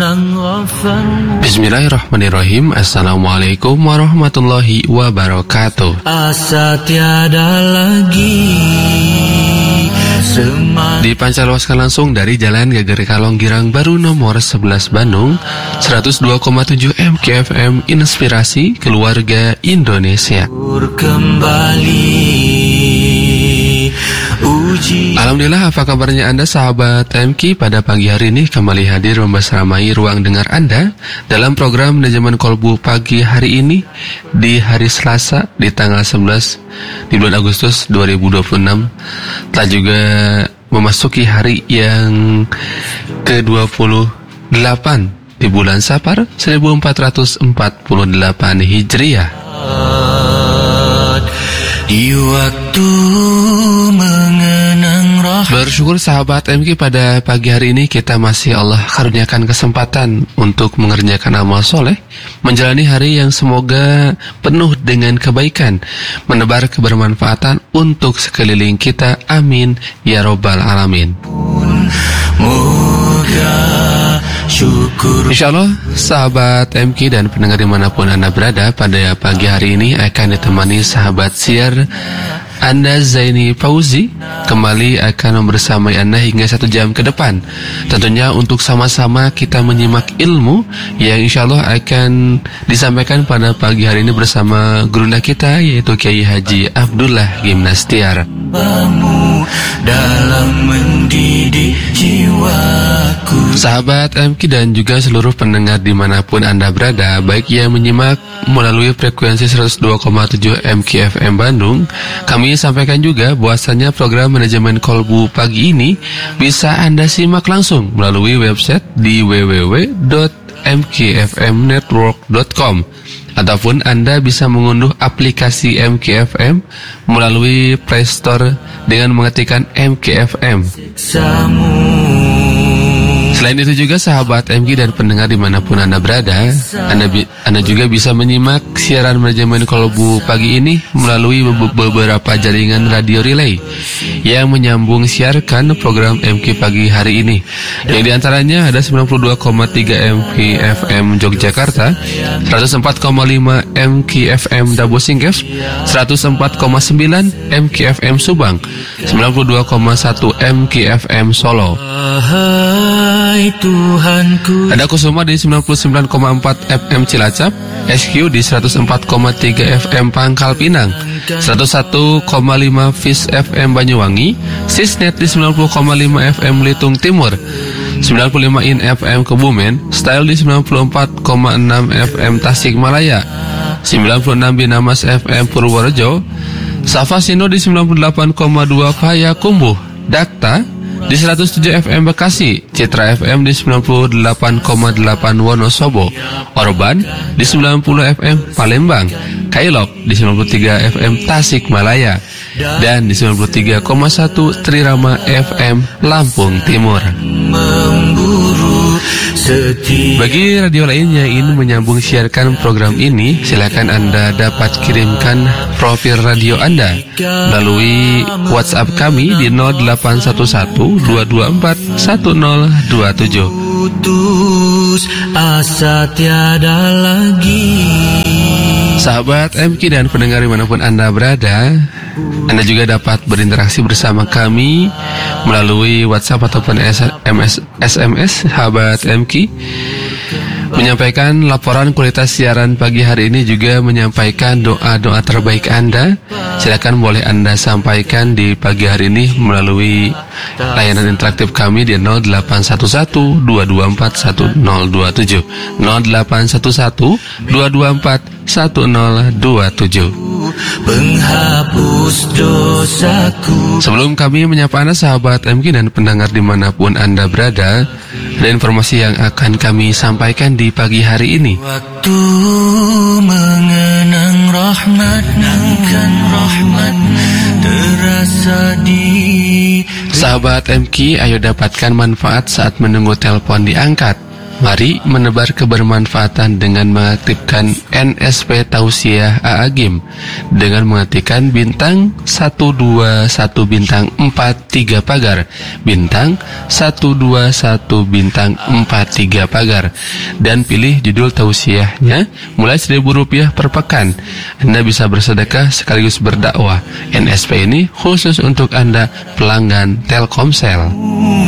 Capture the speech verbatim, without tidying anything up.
Bismillahirrahmanirrahim. Assalamualaikum warahmatullahi wabarakatuh. Asa tiada lagi semangat. Dipancarluaskan langsung dari Jalan Geger Kalong Girang Baru nomor sebelas Bandung, seratus dua koma tujuh M K F M Inspirasi Keluarga Indonesia. Kembali uji. Alhamdulillah, apa kabarnya Anda sahabat M K? Pada pagi hari ini kembali hadir membersamai ruang dengar Anda dalam program Manajemen Kolbu pagi hari ini di hari Selasa di tanggal sebelas di bulan Agustus dua ribu dua puluh enam. Telah juga memasuki hari yang ke dua puluh delapan di bulan Safar seribu empat ratus empat puluh delapan Hijriah. Di waktu mengenang rahmat. Bersyukur sahabat M K, pada pagi hari ini kita masih Allah karuniakan kesempatan untuk mengerjakan amal soleh, menjalani hari yang semoga penuh dengan kebaikan, menebar kebermanfaatan untuk sekeliling kita. Amin ya robbal alamin. Moga syukur. Insyaallah sahabat M K dan pendengar dimanapun Anda berada, pada pagi hari ini akan ditemani sahabat siar Anda Zaini Fauzi kembali akan membersamai Anda hingga satu jam ke depan. Tentunya untuk sama-sama kita menyimak ilmu yang insyaallah akan disampaikan pada pagi hari ini bersama gurunda kita, yaitu Kiai Haji Abdullah Gimnastiar. Dalam mendidik jiwaku. Sahabat M K dan juga seluruh pendengar dimanapun Anda berada, baik yang menyimak melalui frekuensi seratus dua koma tujuh M K F M Bandung, kami sampaikan juga bahwasanya program Manajemen Kolbu pagi ini bisa Anda simak langsung melalui website di w w w dot m k f m network dot com, ataupun Anda bisa mengunduh aplikasi M K F M melalui Play Store dengan mengetikkan M K F M. Selain itu juga sahabat M K dan pendengar dimanapun Anda berada, Anda, bi- anda juga bisa menyimak siaran Manajemen Kolbu pagi ini melalui be- beberapa jaringan radio relay yang menyambung siarkan program M K pagi hari ini. Yang diantaranya ada sembilan puluh dua koma tiga M K F M Yogyakarta, seratus empat koma lima M K F M Dabo Singkef, seratus empat koma sembilan M K F M Subang, sembilan puluh dua koma satu M K F M Solo. Tuhanku. Ada Kusuma di sembilan puluh sembilan koma empat F M Cilacap, S Q di seratus empat koma tiga F M Pangkal Pinang, seratus satu koma lima Fis F M Banyuwangi, Sisnet di sembilan puluh koma lima F M Belitung Timur, sembilan puluh lima In F M Kebumen, Style di sembilan puluh empat koma enam F M Tasikmalaya, sembilan puluh enam Binamas F M Purworejo, Safasino di sembilan puluh delapan koma dua Payakumbuh, Dakta di seratus tujuh F M Bekasi, Citra F M di sembilan puluh delapan koma delapan Wonosobo, Orban di sembilan puluh F M Palembang, Kailok di sembilan puluh tiga F M Tasikmalaya, dan di sembilan puluh tiga koma satu Trirama F M Lampung Timur. Bagi radio lain yang ingin menyambung siarkan program ini, silakan Anda dapat kirimkan profil radio Anda melalui WhatsApp kami di nol delapan satu satu dua dua empat satu nol dua tujuh. Asa tiada lagi. Sahabat M K dan pendengar dimanapun Anda berada, Anda juga dapat berinteraksi bersama kami melalui WhatsApp ataupun S M S sahabat M K, menyampaikan laporan kualitas siaran pagi hari ini, juga menyampaikan doa-doa terbaik Anda. Silakan boleh Anda sampaikan di pagi hari ini melalui layanan interaktif kami di nol delapan satu satu dua dua empat satu nol dua tujuh, nol delapan satu satu dua dua empat satu nol dua tujuh. Penghapus dosaku. Sebelum kami menyapa Anda sahabat M K dan pendengar dimanapun Anda berada, ada informasi yang akan kami sampaikan di pagi hari ini. Waktu mengenang rahmat, nangkan rahmat terasa di. Sahabat M K, ayo dapatkan manfaat saat menunggu telepon diangkat. Mari menebar kebermanfaatan dengan mengaktifkan N S P Tausiah A A Gym dengan mengetikkan bintang satu dua satu bintang empat tiga pagar, bintang satu dua satu bintang empat tiga pagar, dan pilih judul tausiahnya mulai seribu rupiah per pekan. Anda bisa bersedekah sekaligus berdakwah. N S P ini khusus untuk Anda pelanggan Telkomsel.